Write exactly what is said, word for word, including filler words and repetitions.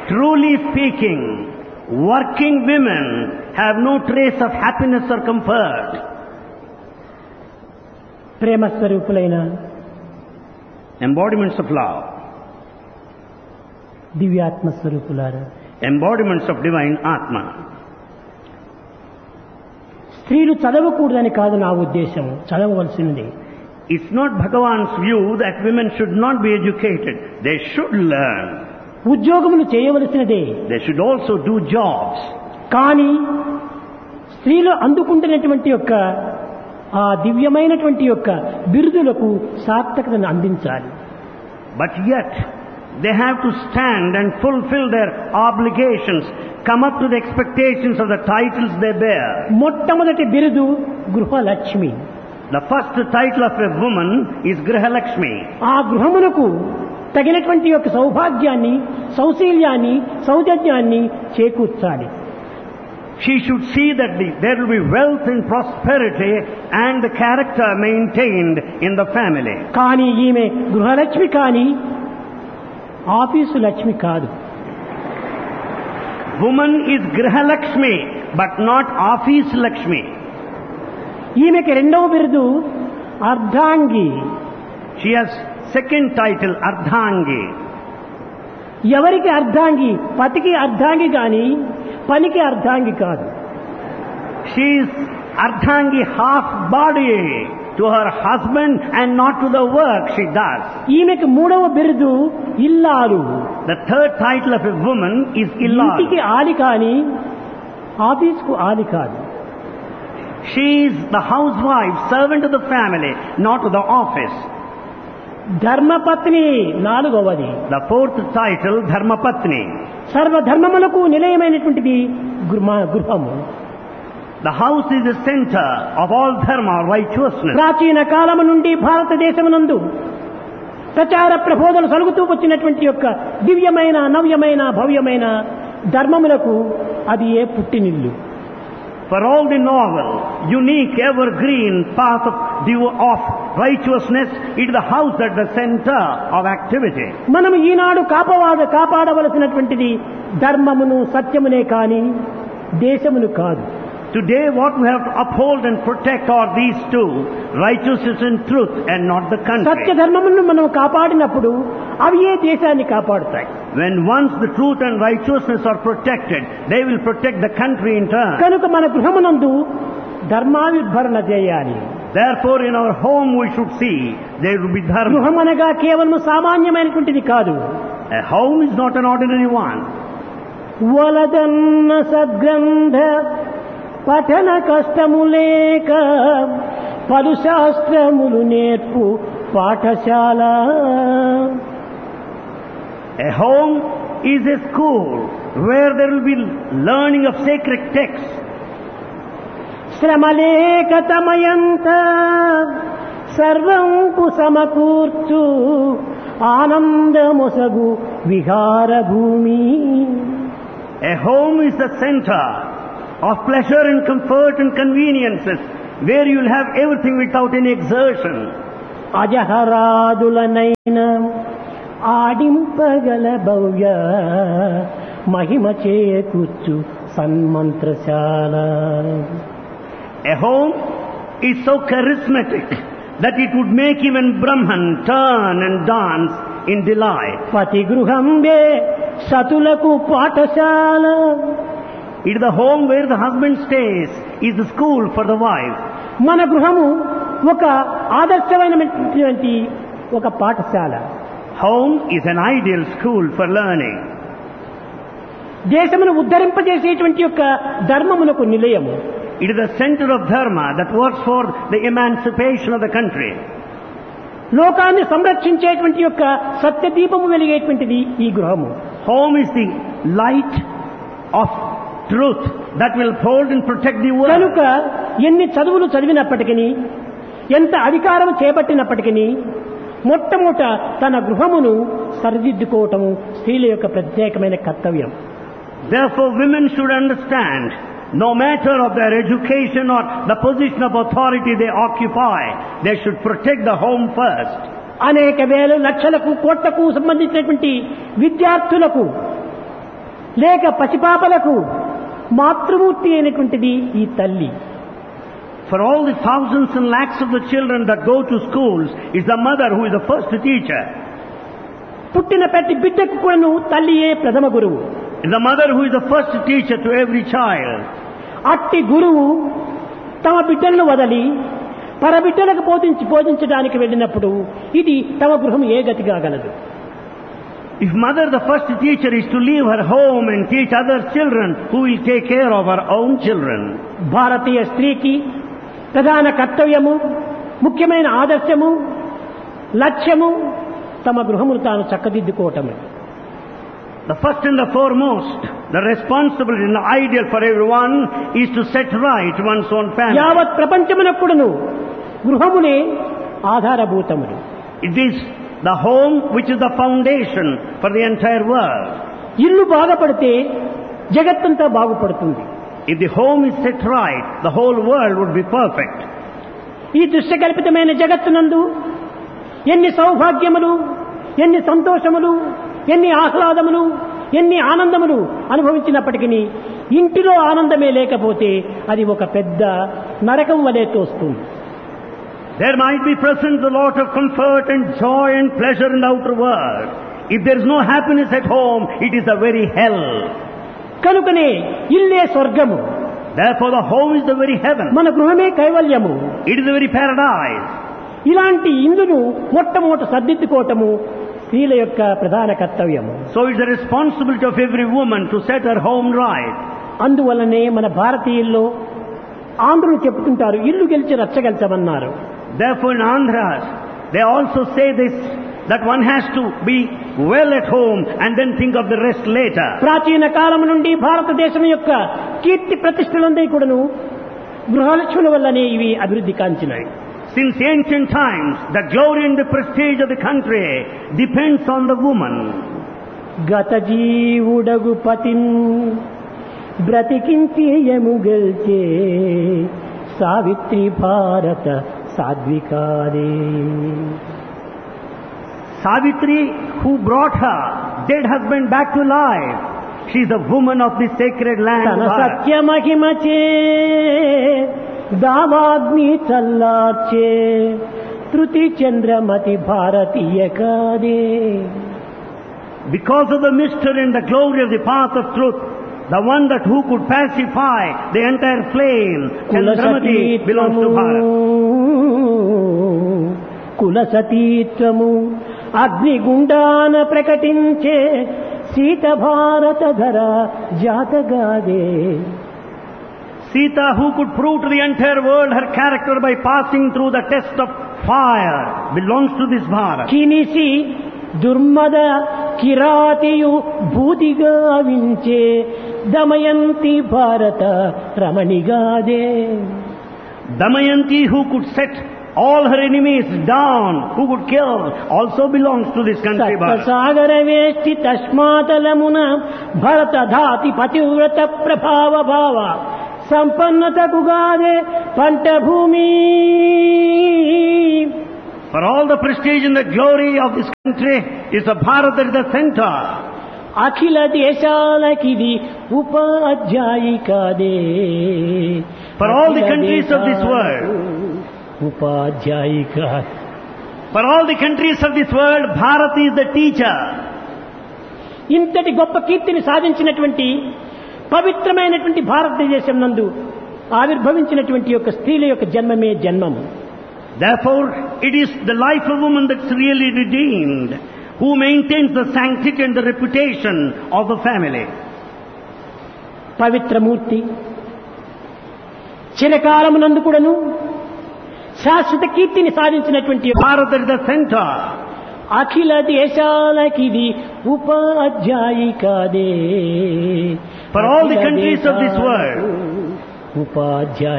Truly speaking, working women have no trace of happiness or comfort. Prema స్వరూపులైన Embodiments of love, దివ్యాత్మ స్వరూపులారా, embodiments of divine Atma. స్త్రీలు చదవకూడదని కాదు నా ఉద్దేశం, చదవవలసినది. It's not Bhagavan's view that women should not be educated. They should learn. ఉద్యోగములు చేయవలసినదే. They should also do jobs. కానీ స్త్రీలు అందుకుంటున్నటువంటి యొక్క ఆ దివ్యమైనటువంటి యొక్క బిరుదులకు సార్థకతను అందించాలి. But yet, they have to stand and fulfill their obligations, come up to the expectations of the titles they bear. మొట్టమొదటి బిరుదు గృహలక్ష్మి. The first title of a woman is Grihalakshmi. ఆ గృహమునకు తగినటువంటి యొక్క సౌభాగ్యాన్ని, సౌశీల్యాన్ని, సౌజన్యాన్ని చేకూర్చాలి. She should see that the, there will be wealth and prosperity and the character maintained in the family. కానీ ఈమె గృహలక్ష్మి కానీ office Lakshmi కాదు. Woman is Grihalakshmi, but not Office Lakshmi. ఈమెకి రెండవ బిరుదు అర్ధాంగి. She has second title, Ardhangi. ఎవరికి అర్ధాంగి? పతికి అర్ధాంగి గాని పనికి అర్ధాంగి కాదు. She is Ardhangi half body to her husband and not to the work she does. ఈమెకి మూడవ బిరుదు ఇల్లాలు. The third title of a woman is Illar. ఇంటికి ఆలి కాని ఆఫీసుకు ఆలి కాదు. She is the housewife, servant of the family, not to the office. ధర్మపత్ని నాలుగవది. The fourth title, Dharmapatni. సర్వధర్మములకు నిలయమైనటువంటిది గృహ- గృహము. The house is the center of all dharma, righteousness. ప్రాచీన కాలము నుండి భారతదేశమునందు ప్రచార ప్రబోధనలు సలుగుతూ వచ్చినటువంటి యొక్క దివ్యమైన, నవ్యమైన, భవ్యమైన ధర్మములకు అది ఏ పుట్టినిల్లు. For all the novel, unique, evergreen path of, div- of righteousness, it is the house that is the center of activity. మనం ఈనాడు కాపవాద కాపాడవలసినటువంటిది ధర్మమును, సత్యమునే కాని దేశమును కాదు. Today what we have to uphold and protect are these two, righteousness and truth, and not the Satya country. ధర్మములను మనం కాపాడినప్పుడు అవి ఏ దేశాన్ని కాపాడుతాయి. When once the truth and righteousness are protected, they will protect the country in turn. కనుక మన గృహమునందు ధర్మావిర్భరణ చేయాలి. Therefore in our home we should see there will be dharma. గృహమనగా కేవలం సామాన్యమైనటువంటిది కాదు. A home is not an ordinary one. వలదన్న సద్గ్రంథ పఠన కష్టము లేక పలు శాస్త్రములు నేర్పు పాఠశాల. A home is a school where there will be learning of sacred texts. శ్రమలేక తమయంత సర్వంపు సమకూర్చు ఆనందమొసగు విహార భూమి. A home is the center of pleasure and comfort and conveniences where you will have everything without any exertion. అజహరాదులనైన ఆడింపగల Bhavya Mahima చేకూర్చు సన్మంత్రశాల. A home is so charismatic that it would make even Brahman turn and dance in delight. పతి గృహంబే సతులకు పాఠశాల. It is the home where the husband stays, is the school for the wife. మన గృహము ఒక ఆదర్శమైనటువంటి ఒక పాఠశాల. Home is an ideal school for learning. దేశమును ఉద్ధరింపజేసేటువంటి యొక్క ధర్మమునకు నిలయము. It is the center of dharma that works for the emancipation of the country. లోకాన్ని సంరక్షించేటువంటి యొక్క సత్యదీపము వెలిగేటువంటిది ఈ గృహము. Home is the light of truth that will hold and protect the world. కనుక ఎన్ని చదువులు చదివినప్పటికీ, ఎంత అధికారం చేపట్టినప్పటికీ మొట్టమొదట తన గృహమును సరిదిద్దుకోవటము స్త్రీల యొక్క ప్రత్యేకమైన కర్తవ్యం. Therefore women should understand, no matter of their education or the position of authority they occupy, they should protect the home first. అనేక వేల లక్షలకు కోట్లకు సంబంధించినటువంటి విద్యార్థులకు లేక పసిపాపలకు మాతృమూర్తి అయినటువంటిది ఈ తల్లి. For all the thousands and lakhs of the children that go to schools, it's the mother who is the first teacher. పుట్టిన ప్రతి బిడ్డకు కూడాను తల్లియే ప్రథమ గురువు. It's the mother who is the first teacher to every child. అట్టి గురువు తమ బిడ్డలను వదలి పరబిడ్డలకు బోధించి బోధించడానికి వెళ్ళినప్పుడు ఇది తమ గృహం ఏ గతి కాగలదు? If mother, the first teacher, is to leave her home and teach other children, who will take care of her own children? భారతీయ స్త్రీకి ప్రధాన కర్తవ్యము, ముఖ్యమైన ఆదర్శము, లక్ష్యము తమ గృహమును తాను చక్కదిద్దుకోవటమే. The first and the foremost, the responsibility and the ideal for everyone is to set right one's own family. యావత్ ప్రపంచమునకుడును గృహమునే ఆధారభూతములు. It is the home which is the foundation for the entire world. ఇల్లు బాగుపడితే జగత్తంతా బాగుపడుతుంది. If the home is set right, the whole world would be perfect. ఈ దృశ్యకల్పితమైన జగత్తునందు ఎన్ని సౌభాగ్యములు, ఎన్ని సంతోషములు, ఎన్ని ఆహ్లాదములు, ఎన్ని ఆనందములు అనుభవించినప్పటికీ ఇంటిలో ఆనందమే లేకపోతే అది ఒక పెద్ద నరకం వలె తోస్తుంది. There might be present a lot of comfort and joy and pleasure in the outer world. If there is no happiness at home, it is a very hell. కనుకనే ఇల్లే స్వర్గము. Therefore the home is the very heaven. మన గృహమే కైవల్యము. It is the very paradise. ఇలాంటి ఇందును మొట్టమొదట సర్దిద్దుకోవటము స్త్రీల యొక్క ప్రధాన కర్తవ్యము. So it's the responsibility of every woman to set her home right. అందువల్లనే మన భారతీయుల్లో ఆంధ్రులు చెప్తుంటారు ఇల్లు గెలిచి రచ్చగెలిచమన్నారు. Therefore in Andhras, they also say this, that one has to be well at home and then think of the rest later. ప్రాచీన కాలం నుండి భారతదేశం యొక్క కీర్తి ప్రతిష్టలందరి కూడాను గృహలక్ష్ముల వల్లనే ఇవి అభివృద్ధి కాంచినాయి. Since ancient times, the glory and the prestige of the country depends on the woman. గత జీవుడగు పతిన్ బ్రతికించి యముగల్చే సావిత్రి భారత సాధ్వికారే. Savitri, who brought her dead husband back to life, she is a woman of the sacred land. తన సత్య మహిమచే దావాగ్ని చల్లార్చే తృతి చంద్రమతి భారతీయ కాదే. Because of the mystery and the glory of the path of truth, the one that who could pacify the entire flame, Chandramati belongs to Bharat. కులసతీత్వము అగ్నిగుండాన ప్రకటించే సీత భారత ధర జాతగాదే. Sita, who could prove to the entire world her character by passing through the test of fire, belongs to this Bharat. కినిసి దుర్మద కిరాతియు భూతిగా వించే Damayanti భారత రమణిగాదే. Damayanti, who could set all her enemies down, who could kill, also belongs to this country, Bharat. సాగర వేష్టి తస్మాతలమున భరత ధాతి పతివ్రత ప్రభావ భావ సంపన్నతకు గాదే పంట భూమి. For all the prestige and the glory of this country is the Bharat that is the center. Akhila దేశాలకిది ఉపాధ్యాయికాదే. For all the countries of this world, ఉపాధ్యాయిక. for all the countries of this world, Bharat is the teacher. ఇంతటి గొప్ప కీర్తిని సాధించినటువంటి పవిత్రమైనటువంటి భారతదేశం నందు ఆవిర్భవించినటువంటి యొక్క స్త్రీల యొక్క జన్మమే జన్మము. Therefore, it is the life of woman that's really redeemed, who maintains the sanctity and the reputation of the family. పవిత్రమూర్తి చిరకాలమునందు కూడాను శాశ్వత కీర్తిని సాధించినటువంటి Bharat is the center. Akhila దేశాలకిది ఉపాధ్యాయికాదే. For all the countries of this world, Upadhyaya